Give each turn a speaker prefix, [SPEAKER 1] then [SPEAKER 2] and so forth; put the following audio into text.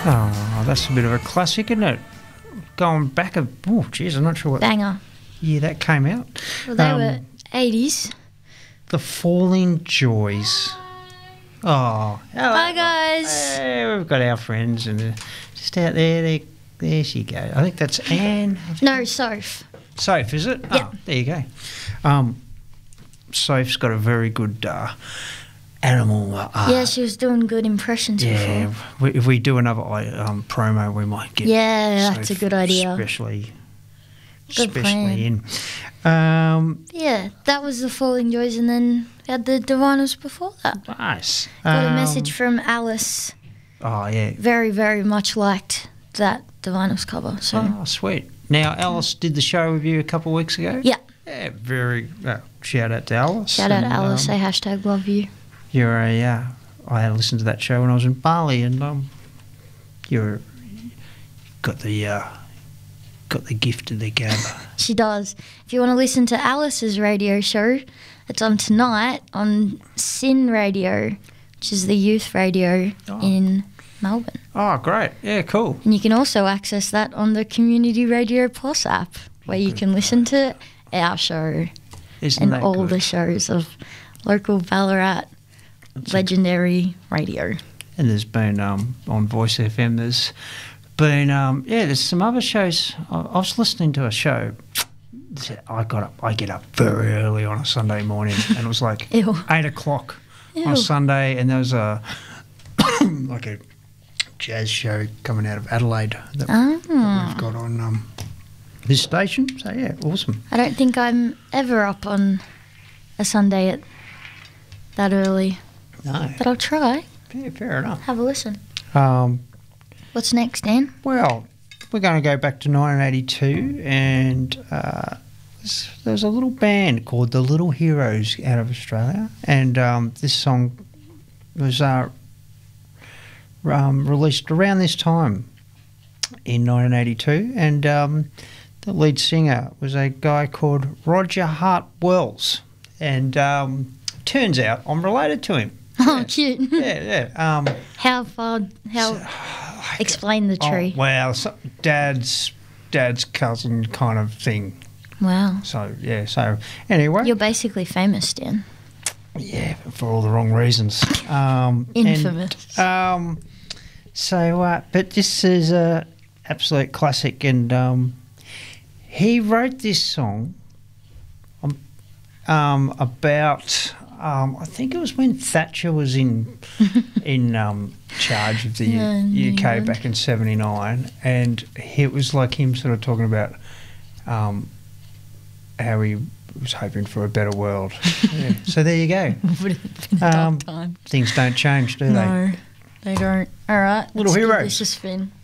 [SPEAKER 1] Oh, that's a bit of a classic, isn't it? Going back geez, I'm not sure what
[SPEAKER 2] Banger.
[SPEAKER 1] year that came out.
[SPEAKER 2] Well, they were 80s.
[SPEAKER 1] The Falling Joys. Oh, hello.
[SPEAKER 2] Bye, guys.
[SPEAKER 1] Hey, we've got our friends and just out there. There she goes. I think that's Anne.
[SPEAKER 2] No, Soph.
[SPEAKER 1] Soph, is it?
[SPEAKER 2] Yep.
[SPEAKER 1] Oh, there you go. Soph's got a very good animal.
[SPEAKER 2] Yeah, she was doing good impressions before.
[SPEAKER 1] If we do another promo, we might get.
[SPEAKER 2] Yeah, that's a
[SPEAKER 1] Soph
[SPEAKER 2] good idea.
[SPEAKER 1] Especially
[SPEAKER 2] plan.
[SPEAKER 1] in.
[SPEAKER 2] Yeah, that was the Falling Joys, and then we had the Divinyls before that.
[SPEAKER 1] Nice.
[SPEAKER 2] Got a message from Alice.
[SPEAKER 1] Oh, yeah.
[SPEAKER 2] Very, very much liked that Divinyls cover. So.
[SPEAKER 1] Oh, sweet. Now, Alice did the show with you a couple of weeks ago?
[SPEAKER 2] Yeah.
[SPEAKER 1] Yeah, very. Shout out to Alice.
[SPEAKER 2] Shout out to Alice. Say hashtag love you.
[SPEAKER 1] You're I had listened to that show when I was in Bali, and you're got the gift of the gab.
[SPEAKER 2] She does. If you want to listen to Alice's radio show, it's on tonight on SYN Radio, which is the youth radio in Melbourne.
[SPEAKER 1] Oh, great. Yeah, cool.
[SPEAKER 2] And you can also access that on the Community Radio Plus app, where you can listen to our show and all the shows of local Ballarat legendary radio.
[SPEAKER 1] And there's been on Voice FM, there's been there's some other shows. I was listening to a show. I get up very early on a Sunday morning, and it was like 8 o'clock on a Sunday, and there was a like a jazz show coming out of Adelaide that we've got on this station. So yeah, awesome.
[SPEAKER 2] I don't think I'm ever up on a Sunday at that early.
[SPEAKER 1] No,
[SPEAKER 2] but I'll try.
[SPEAKER 1] Yeah, fair enough.
[SPEAKER 2] Have a listen.
[SPEAKER 1] What's
[SPEAKER 2] next, Dan?
[SPEAKER 1] Well, we're going to go back to 1982, and there was a little band called the Little Heroes out of Australia, and this song was released around this time in 1982, and the lead singer was a guy called Roger Hart Wells, and turns out I'm related to him.
[SPEAKER 2] Oh, cute.
[SPEAKER 1] Yeah.
[SPEAKER 2] How explain the tree.
[SPEAKER 1] Oh, well, dad's cousin kind of thing.
[SPEAKER 2] Wow.
[SPEAKER 1] So, yeah, anyway.
[SPEAKER 2] You're basically famous, Dan.
[SPEAKER 1] Yeah, for all the wrong reasons.
[SPEAKER 2] Infamous.
[SPEAKER 1] But this is a absolute classic, and he wrote this song about... I think it was when Thatcher was in charge of the UK back in '79, and it was like him sort of talking about how he was hoping for a better world. Yeah. So there you go.
[SPEAKER 2] Would have been a dark time.
[SPEAKER 1] Things don't change, do they?
[SPEAKER 2] No, they don't. All right,
[SPEAKER 1] Little Heroes.
[SPEAKER 2] This is Finn.